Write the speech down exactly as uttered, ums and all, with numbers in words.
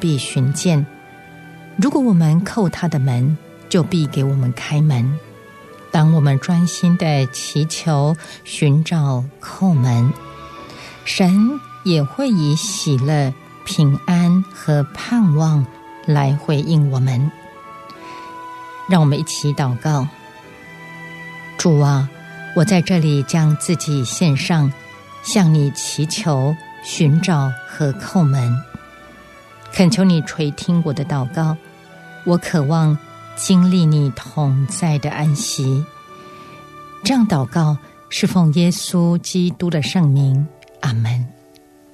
必寻见；如果我们叩他的门，就必给我们开门。当我们专心的祈求、寻找、叩门，神也会以喜乐、平安和盼望来回应我们。让我们一起祷告。主啊，我在这里将自己献上，向你祈求、寻找和叩门，恳求你垂听我的祷告。我渴望经历你同在的安息。这样祷告是奉耶稣基督的圣名，阿们。